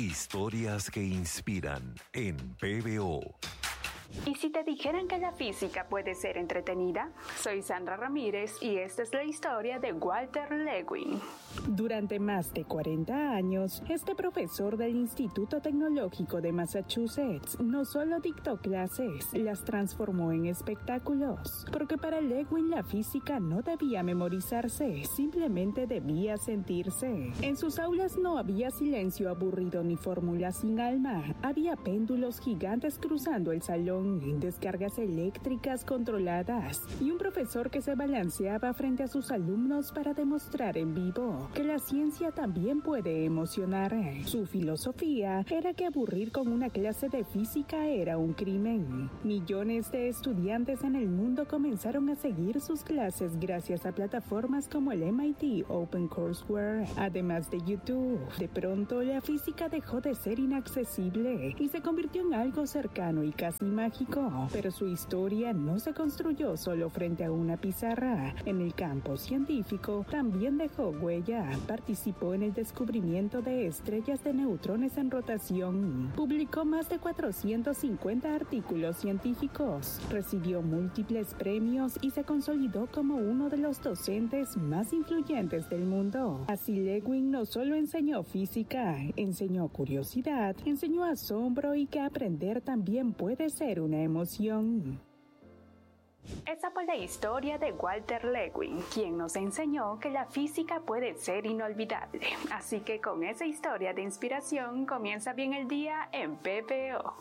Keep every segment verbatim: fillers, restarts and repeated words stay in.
Historias que inspiran en P B O. ¿Y si te dijeran que la física puede ser entretenida? Soy Sandra Ramírez y esta es la historia de Walter Lewin. Durante más de cuarenta años, este profesor del Instituto Tecnológico de Massachusetts no solo dictó clases, las transformó en espectáculos. Porque para Lewin la física no debía memorizarse, simplemente debía sentirse. En sus aulas no había silencio aburrido ni fórmulas sin alma. Había péndulos gigantes cruzando el salón, descargas eléctricas controladas y un profesor que se balanceaba frente a sus alumnos para demostrar en vivo que la ciencia también puede emocionar. Su filosofía era que aburrir con una clase de física era un crimen. Millones de estudiantes en el mundo comenzaron a seguir sus clases gracias a plataformas como el M I T OpenCourseWare, además de YouTube. De pronto, la física dejó de ser inaccesible y se convirtió en algo cercano y casi mágico. Pero su historia no se construyó solo frente a una pizarra. En el campo científico también dejó huella. Participó en el descubrimiento de estrellas de neutrones en rotación. Publicó más de cuatrocientos cincuenta artículos científicos. Recibió múltiples premios y se consolidó como uno de los docentes más influyentes del mundo. Así Lewin no solo enseñó física, enseñó curiosidad, enseñó asombro y que aprender también puede ser una emoción. Esa fue la historia de Walter Lewin, quien nos enseñó que la física puede ser inolvidable. Así que con esa historia de inspiración comienza bien el día en P B O.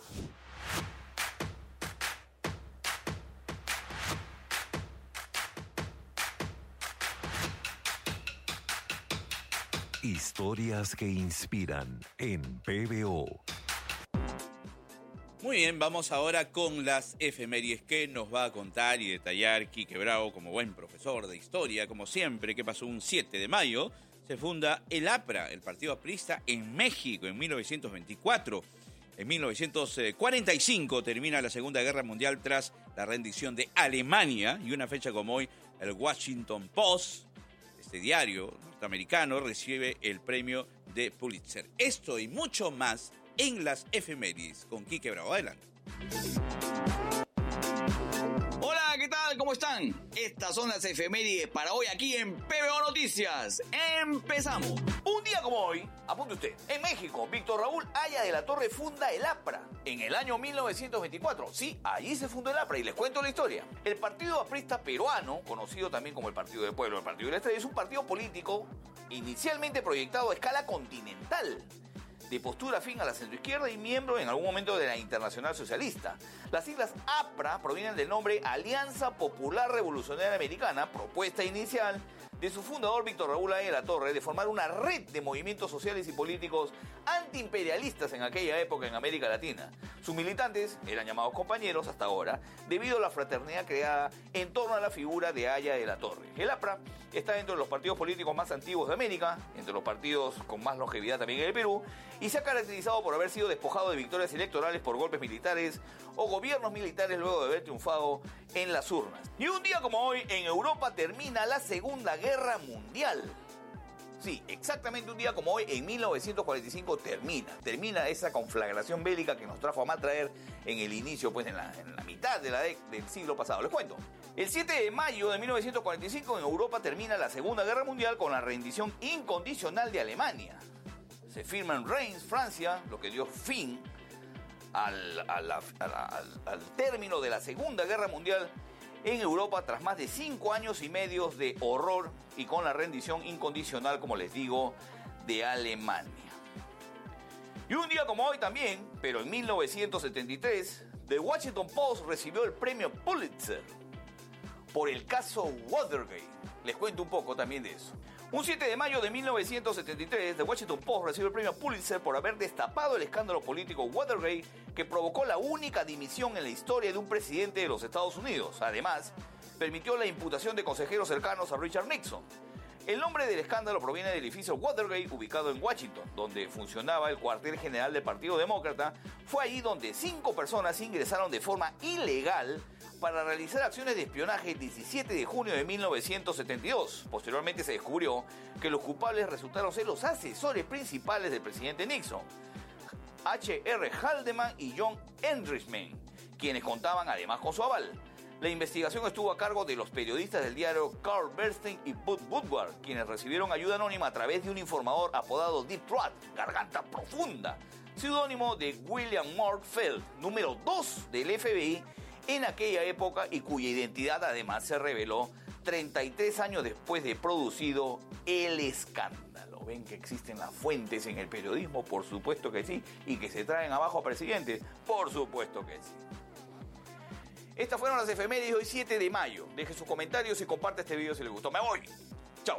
Historias que inspiran en P B O. Muy bien, vamos ahora con las efemérides que nos va a contar y detallar Quique Bravo como buen profesor de historia, como siempre. Que pasó un siete de mayo, se funda el APRA, el Partido Aprista, en México en mil novecientos veinticuatro. En mil novecientos cuarenta y cinco termina la Segunda Guerra Mundial tras la rendición de Alemania, y una fecha como hoy, el Washington Post, este diario norteamericano, recibe el premio de Pulitzer. Esto y mucho más en las efemérides con Quique Bravo. Adelante. Hola, ¿qué tal? ¿Cómo están? Estas son las efemérides para hoy aquí en P B O Noticias. ¡Empezamos! Un día como hoy, apunte usted, en México, Víctor Raúl Haya de la Torre funda el APRA en el año mil novecientos veinticuatro. Sí, allí se fundó el APRA y les cuento la historia. El Partido Aprista Peruano, conocido también como el Partido del Pueblo, el Partido de la Estrella, es un partido político inicialmente proyectado a escala continental, de postura afín a la centroizquierda y miembro en algún momento de la Internacional Socialista. Las siglas APRA provienen del nombre Alianza Popular Revolucionaria Americana, propuesta inicial de su fundador Víctor Raúl Haya de la Torre de formar una red de movimientos sociales y políticos antiimperialistas en aquella época en América Latina. Sus militantes eran llamados compañeros hasta ahora, debido a la fraternidad creada en torno a la figura de Haya de la Torre. El APRA está dentro de los partidos políticos más antiguos de América, entre los partidos con más longevidad también en el Perú, y se ha caracterizado por haber sido despojado de victorias electorales por golpes militares o gobiernos militares luego de haber triunfado en las urnas. Y un día como hoy, en Europa termina la Segunda Guerra Mundial. Sí, exactamente un día como hoy, en mil novecientos cuarenta y cinco, termina. Termina esa conflagración bélica que nos trajo a mal traer en el inicio, pues en la, en la mitad de la de, del siglo pasado. Les cuento. El siete de mayo de mil novecientos cuarenta y cinco, en Europa termina la Segunda Guerra Mundial con la rendición incondicional de Alemania. Se firma en Reims, Francia, lo que dio fin al, a la, a la, al, al término de la Segunda Guerra Mundial en Europa tras más de cinco años y medio de horror y con la rendición incondicional, como les digo, de Alemania. Y un día como hoy también, pero en mil novecientos setenta y tres, The Washington Post recibió el premio Pulitzer por el caso Watergate. Les cuento un poco también de eso. Un siete de mayo de mil novecientos setenta y tres, The Washington Post recibe el premio Pulitzer por haber destapado el escándalo político Watergate, que provocó la única dimisión en la historia de un presidente de los Estados Unidos. Además, permitió la imputación de consejeros cercanos a Richard Nixon. El nombre del escándalo proviene del edificio Watergate, ubicado en Washington, donde funcionaba el cuartel general del Partido Demócrata. Fue allí donde cinco personas ingresaron de forma ilegal para realizar acciones de espionaje el diecisiete de junio de mil novecientos setenta y dos. Posteriormente se descubrió que los culpables resultaron ser los asesores principales del presidente Nixon. H R Haldeman y John Hendrickson, quienes contaban además con su aval. La investigación estuvo a cargo de los periodistas del diario Carl Bernstein y Bud Woodward, quienes recibieron ayuda anónima a través de un informador apodado Deep Throat, garganta profunda, seudónimo de William Mark Feld, número dos del F B I en aquella época y cuya identidad además se reveló treinta y tres años después de producido el escándalo. ¿Ven que existen las fuentes en el periodismo? Por supuesto que sí. ¿Y que se traen abajo a presidentes? Por supuesto que sí. Estas fueron las efemérides de hoy, siete de mayo. Deje sus comentarios y comparte este video si les gustó. ¡Me voy! ¡Chao!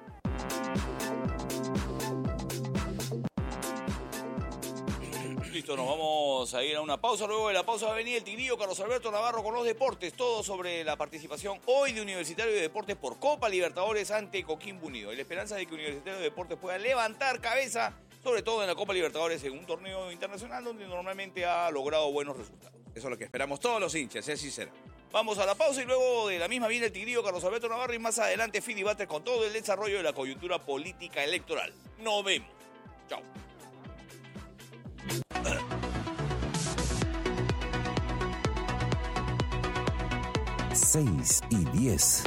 Listo, nos vamos a ir a una pausa. Luego de la pausa va a venir el Tigrillo Carlos Alberto Navarro con los deportes. Todo sobre la participación hoy de Universitario de Deportes por Copa Libertadores ante Coquimbo Unido. Y la esperanza de que Universitario de Deportes pueda levantar cabeza, sobre todo en la Copa Libertadores, en un torneo internacional donde normalmente ha logrado buenos resultados. Eso es lo que esperamos todos los hinchas, es sincero. Vamos a la pausa y luego de la misma viene el Tigrillo Carlos Alberto Navarro y más adelante Fidi Batter con todo el desarrollo de la coyuntura política electoral. Nos vemos. Chao. seis y diez.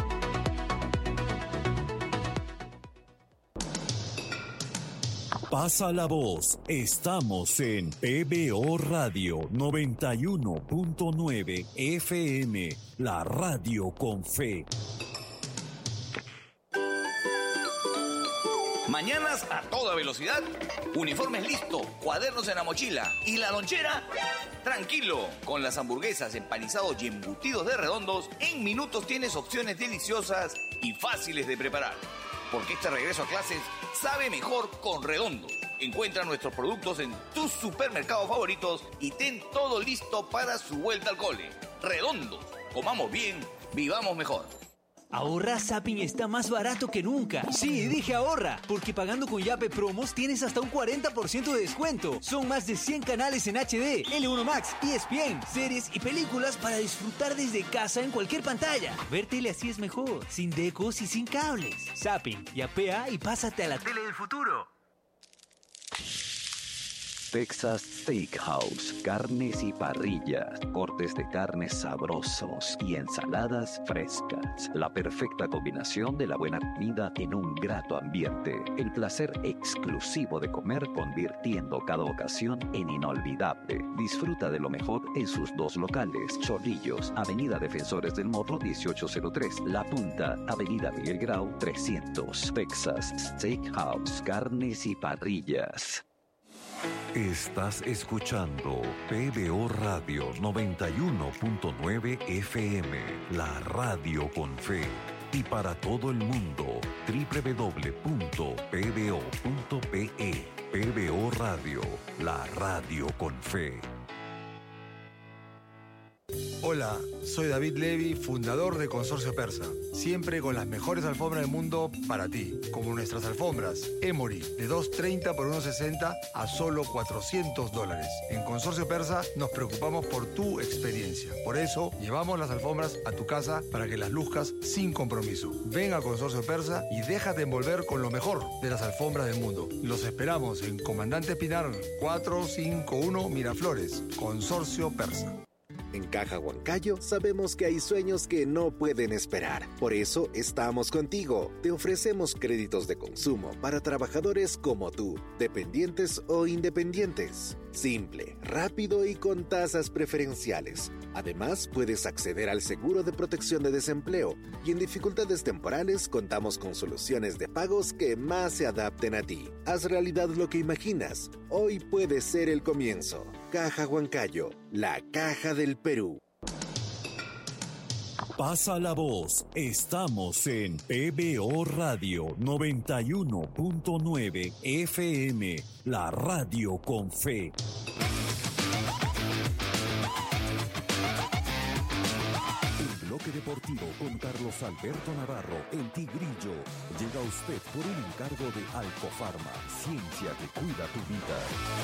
Pasa la voz. Estamos en P B O Radio noventa y uno punto nueve F M, la radio con fe. Mañanas a toda velocidad, uniformes listos, cuadernos en la mochila y la lonchera. Tranquilo, con las hamburguesas, empanizados y embutidos de Redondos, en minutos tienes opciones deliciosas y fáciles de preparar. Porque este regreso a clases sabe mejor con Redondos. Encuentra nuestros productos en tus supermercados favoritos y ten todo listo para su vuelta al cole. Redondos, comamos bien, vivamos mejor. Ahorra Zapping está más barato que nunca. Sí, dije ahorra, porque pagando con Yape Promos tienes hasta un cuarenta por ciento de descuento. Son más de cien canales en H D, L uno Max, E S P N, series y películas para disfrutar desde casa en cualquier pantalla. Ver tele así es mejor, sin decos y sin cables. Zapping, yapea y pásate a la tele del futuro. Texas Steakhouse, carnes y parrillas, cortes de carnes sabrosos y ensaladas frescas. La perfecta combinación de la buena comida en un grato ambiente. El placer exclusivo de comer convirtiendo cada ocasión en inolvidable. Disfruta de lo mejor en sus dos locales. Chorrillos, Avenida Defensores del Morro dieciocho cero tres. La Punta, Avenida Miguel Grau trescientos. Texas Steakhouse, carnes y parrillas. Estás escuchando P B O Radio noventa y uno punto nueve F M, la radio con fe. Y para todo el mundo, doble u doble u doble u punto p b o punto p e. P B O Radio, la radio con fe. Hola, soy David Levy, fundador de Consorcio Persa. Siempre con las mejores alfombras del mundo para ti, como nuestras alfombras Emory, de dos treinta por uno sesenta a solo cuatrocientos dólares. En Consorcio Persa nos preocupamos por tu experiencia. Por eso, llevamos las alfombras a tu casa para que las luzcas sin compromiso. Ven a Consorcio Persa y déjate envolver con lo mejor de las alfombras del mundo. Los esperamos en Comandante Pinar cuatrocientos cincuenta y uno Miraflores, Consorcio Persa. En Caja Huancayo sabemos que hay sueños que no pueden esperar. Por eso estamos contigo. Te ofrecemos créditos de consumo para trabajadores como tú, dependientes o independientes. Simple, rápido y con tasas preferenciales. Además, puedes acceder al seguro de protección de desempleo y en dificultades temporales contamos con soluciones de pagos que más se adapten a ti. Haz realidad lo que imaginas. Hoy puede ser el comienzo. Caja Huancayo, la caja del Perú. Pasa la voz. Estamos en P B O Radio noventa y uno punto nueve F M, la radio con fe. El bloque deportivo con Carlos Alberto Navarro, el Tigrillo, llega a usted por un encargo de Alcofarma, ciencia que cuida tu vida.